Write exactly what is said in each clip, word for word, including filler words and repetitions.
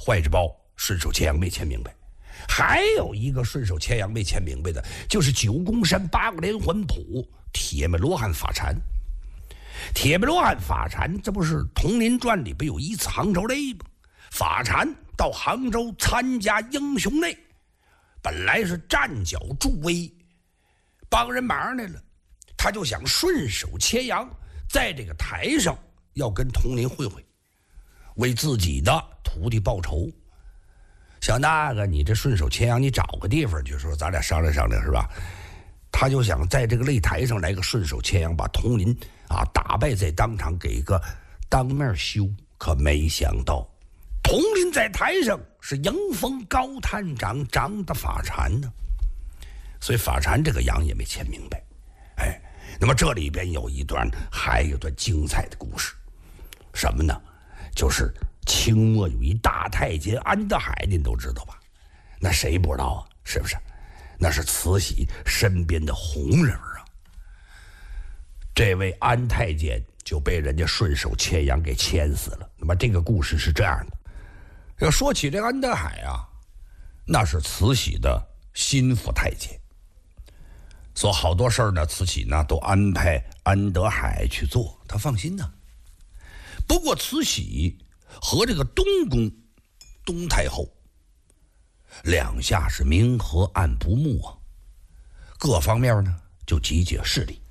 怀着包顺手牵羊没牵明白。还有一个顺手牵羊没牵明白的，就是九宫山八个连环谱铁面罗汉法禅。铁面罗汉法禅，这不是《铜林传》里边有一次杭州雷吗？法禅到杭州参加英雄内，本来是站脚助威，帮人忙来了，他就想顺手牵羊，在这个台上要跟铜林会会，为自己的徒弟报仇。像那个你这顺手牵羊，你找个地方就说咱俩商量商量，是吧？他就想在这个擂台上来个顺手牵羊，把铜林啊打败在当场，给个当面羞。可没想到铜林在台上是迎风高探长，长的法禅呢，所以法禅这个羊也没牵明白。哎，那么这里边有一段，还有一段精彩的故事，什么呢？就是清末有一大太监安德海，您都知道吧？那谁不知道啊？是不是？那是慈禧身边的红人啊。这位安太监就被人家顺手牵羊给牵死了。那么这个故事是这样的：要说起这安德海啊，那是慈禧的心腹太监，所以好多事儿呢，慈禧呢都安排安德海去做，他放心呢。不过慈禧和这个东宫东太后两下是明和暗不睦啊，各方面呢就集结势力。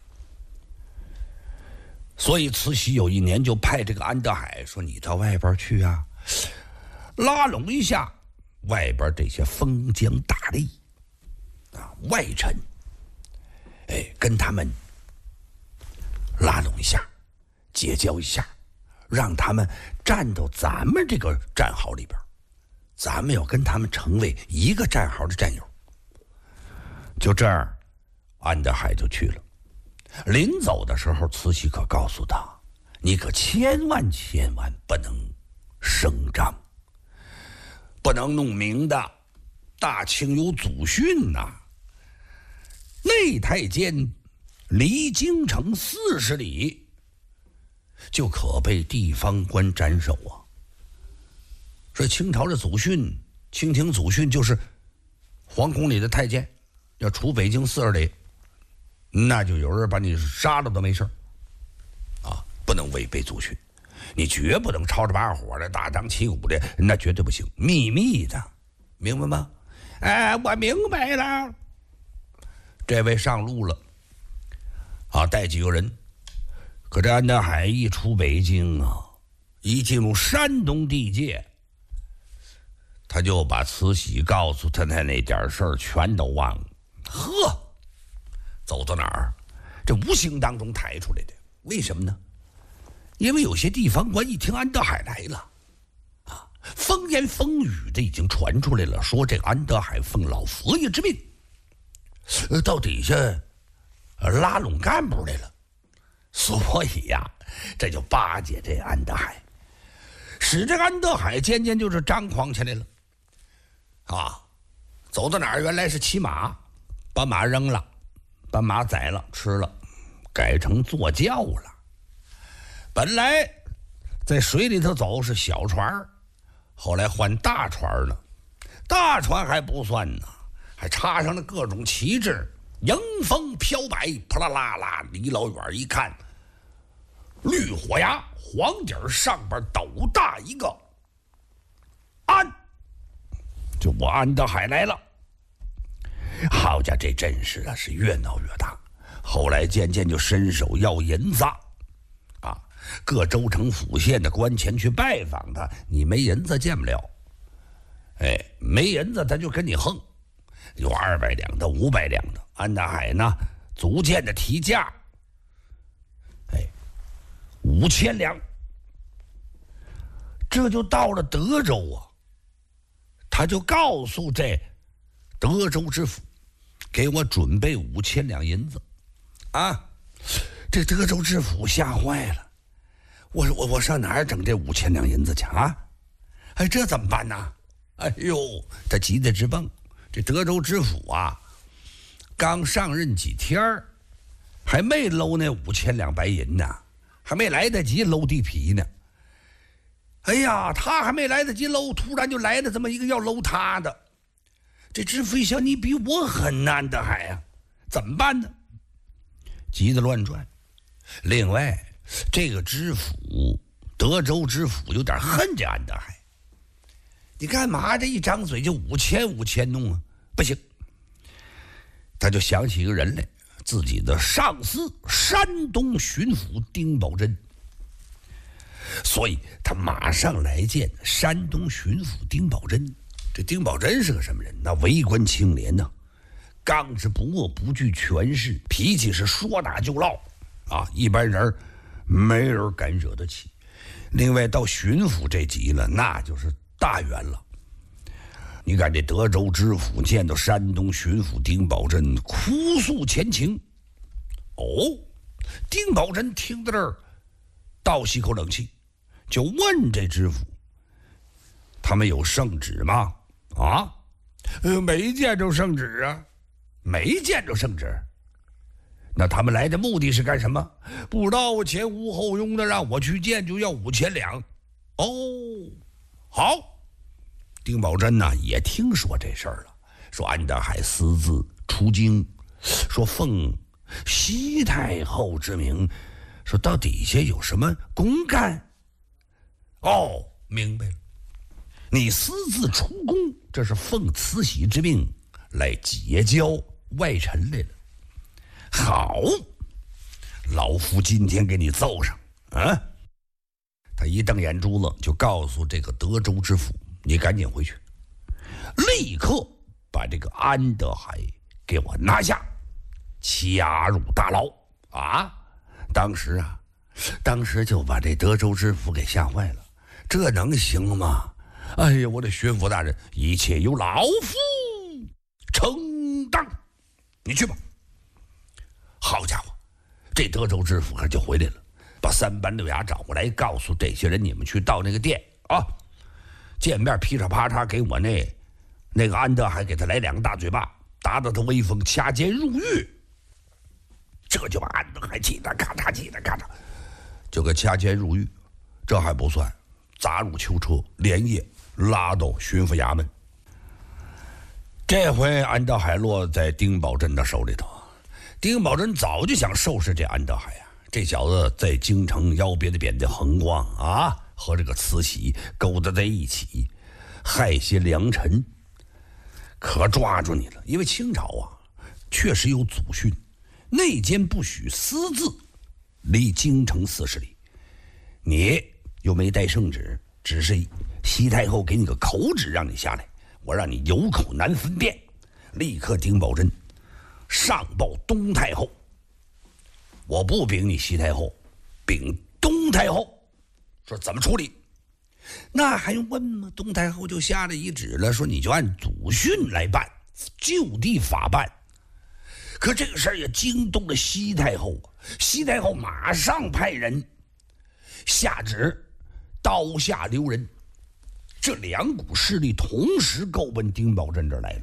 所以慈禧有一年就派这个安德海说：“你到外边去啊，拉拢一下外边这些封疆大吏啊外臣，哎，跟他们拉拢一下，结交一下。”让他们站到咱们这个战壕里边，咱们要跟他们成为一个战壕的战友。就这样，安德海就去了。临走的时候，慈禧可告诉他：“你可千万千万不能声张，不能弄明的。大清有祖训呐、啊，内太监离京城四十里。”就可被地方官斩首啊！说清朝的祖训，清廷祖训就是皇宫里的太监要出北京四十里，那就有人把你杀了都没事啊！不能违背祖训，你绝不能吵着把火的、大张旗鼓的，那绝对不行，秘密的，明白吗？哎，我明白了。这位上路了，啊，带几个人。可这安德海一出北京啊，一进入山东地界，他就把慈禧告诉他的那点事儿全都忘了。呵，走到哪儿，这无形当中抬出来的。为什么呢？因为有些地方官一听安德海来了，啊，风言风语的已经传出来了，说这个安德海奉老佛爷之命，呃，到底下呃拉拢干部来了。所以呀、啊，这就巴结这安德海，使这安德海渐渐就是张狂起来了。啊，走到哪儿原来是骑马，把马扔了，把马宰了吃了，改成坐轿了。本来在水里头走是小船，后来换大船了。大船还不算呢，还插上了各种旗帜。迎风飘摆，扑啦啦啦，离老远一看，绿火牙，黄底上边斗大一个安，就我安德海来了。好家伙，这阵势啊是越闹越大，后来渐渐就伸手要银子啊，各州城府县的官前去拜访他，你没银子见不了，哎，没银子他就跟你横，有二百两的、五百两的。安德海呢，逐渐的提价，哎，五千两，这就到了德州啊。他就告诉这德州知府，给我准备五千两银子，啊，这德州知府吓坏了，我我我上哪儿整这五千两银子去啊？哎，这怎么办呢？哎呦，他急得直蹦。这德州知府啊，刚上任几天还没搂那五千两白银呢，还没来得及搂地皮呢。 哎呀，他还没来得及搂，突然就来了这么一个要搂他的。这知府一想，你比我狠，安德海啊，怎么办呢？急得乱转。另外，这个知府，德州知府有点恨这安德海。你干嘛这一张嘴就五千五千弄啊？不行，他就想起一个人来，自己的上司山东巡抚丁宝桢。所以他马上来见山东巡抚丁宝桢。这丁宝桢是个什么人？那为官清廉呢，刚直不阿，不惧权势，脾气是说打就唠啊，一般人没人敢惹得起。另外到巡抚这级了，那就是大员了。你看这德州知府见到山东巡抚丁宝桢，哭诉前情。哦，丁宝桢听到这儿，倒吸口冷气，就问这知府：“他们有圣旨吗？”啊，呃，没见着圣旨啊，没见着圣旨。那他们来的目的是干什么？不知道，前无后拥的让我去见，就要五千两。哦，好。丁宝桢呢也听说这事儿了，说安德海私自出京，说奉西太后之名，说到底下有什么公干。哦，明白了，你私自出宫，这是奉慈禧之命来结交外臣来了。好，老夫今天给你奏上啊！他一瞪眼珠子，就告诉这个德州知府：“你赶紧回去，立刻把这个安德海给我拿下，掐入大牢啊！”当时啊，当时就把这德州知府给吓坏了，这能行吗？哎呀，我的巡抚大人，一切由老夫承担，你去吧。好家伙，这德州知府可就回来了，把三班六衙找过来，告诉这些人：“你们去到那个店啊，见面噼里啪嚓给我那那个安德海给他来两个大嘴巴，打打他威风，掐尖入狱。”这就把安德海气得咔嚓气得咔嚓，就给掐尖入狱。这还不算，砸入囚车，连夜拉到巡抚衙门。这回安德海落在丁宝桢的手里头。丁宝桢早就想收拾这安德海啊，这小子在京城腰别的扁的横光啊，和这个慈禧勾搭在一起，害些良臣，可抓住你了。因为清朝啊，确实有祖训，内监不许私自离京城四十里。你又没带圣旨，只是西太后给你个口旨让你下来，我让你有口难分辨。立刻丁宝桢上报东太后，我不禀你西太后，禀东太后，说怎么处理？那还用问吗？东太后就下了一旨了，说你就按祖训来办，就地法办。可这个事儿也惊动了西太后啊，西太后马上派人下旨刀下留人。这两股势力同时够奔丁宝桢这儿来了。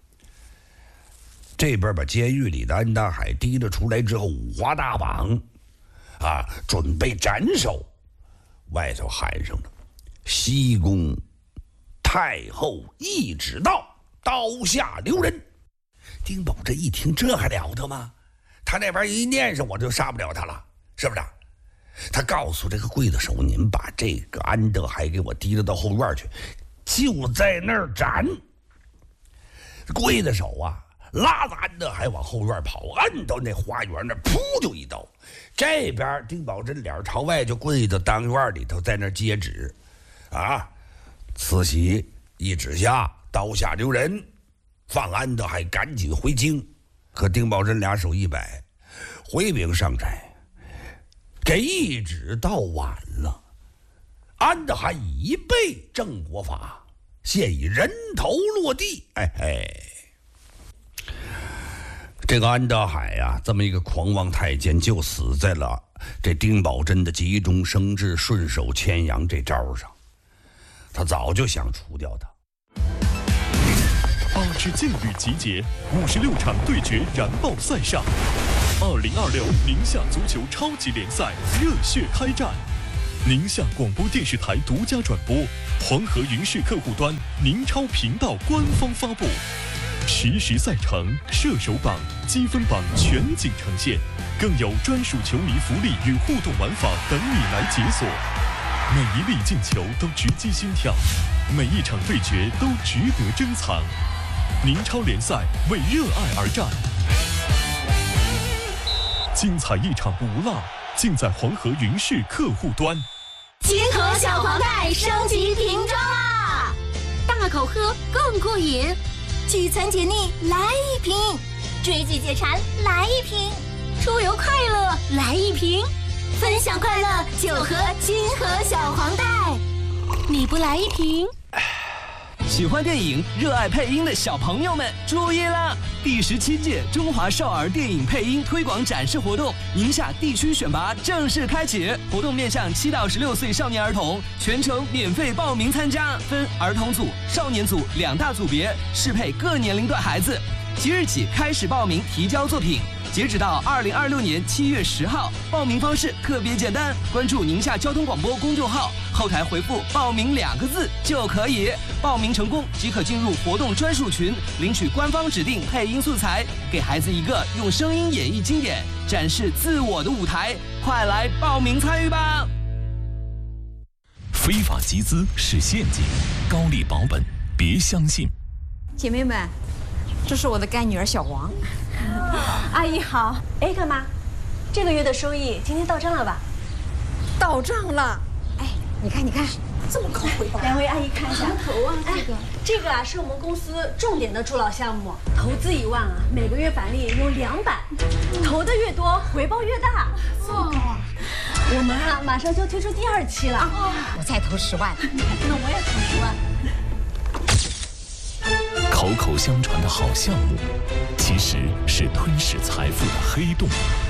这边把监狱里的安大海提了出来之后，五花大绑啊，准备斩首。外头喊上了：“西宫太后懿旨到，刀下留人。”丁宝桢一听，这还了得吗？他那边一念上，我就杀不了他了，是不是？他告诉这个刽子手：“你们把这个安德海给我提了到后院去，就在那儿斩。”刽子手啊，拉着安德海往后院跑，按到那花园那，噗就一刀。这边丁宝桢脸朝外就跪到当院里头，在那接旨啊。慈禧一旨下，刀下留人，放安德海赶紧回京。可丁宝桢俩手一摆，回禀上差，给一旨到晚了，安德海已被正国法，现已人头落地。哎哎。这个安德海呀、啊，这么一个狂妄太监，就死在了这丁宝桢的急中生智、顺手牵羊这招上。他早就想除掉他。 八支劲旅集结，五十六场对决燃爆赛上。二零二六宁夏足球超级联赛热血开战， 宁夏广播电视台独家转播，黄河云视客户端、宁超频道官方发布，实时赛程、射手榜、积分榜全景呈现，更有专属球迷福利与互动玩法等你来解锁。每一粒进球都直击心跳，每一场对决都值得珍藏。宁超联赛为热爱而战，精彩一场不落，尽在黄河云视客户端。 金河小黄袋升级瓶装啦，大口喝更过瘾，聚餐解腻来一瓶，追剧解馋来一瓶，出游快乐来一瓶，分享快乐就喝金河小黄袋，你不来一瓶？ 喜欢电影、热爱配音的小朋友们注意了！第十七届中华少儿电影配音推广展示活动，宁夏地区选拔正式开启。活动面向七到十六岁少年儿童，全程免费报名参加，分儿童组、少年组两大组别，适配各年龄段孩子。即日起开始报名提交作品，截止到二零二六年七月十号。报名方式特别简单，关注宁夏交通广播公众号，后台回复“报名”两个字就可以。报名成功即可进入活动专属群，领取官方指定配音素材，给孩子一个用声音演绎经典、展示自我的舞台。快来报名参与吧！ 非法集资是陷阱，高利保本别相信。 姐妹们，这是我的干女儿小王。 阿姨好。哎，干妈，这个月的收益今天到账了吧？ 到账了。哎，你看，你看，这么高回报。 两位阿姨看一下。 什么头啊？这个、 哎，这个啊是我们公司重点的助老项目，投资一万啊，每个月返利有两百，投的越多，回报越大。 哦， 我们啊马上就推出第二期了。 哦，我再投十万。 那我也投十万。 口口相传的好项目，其实是吞噬财富的黑洞。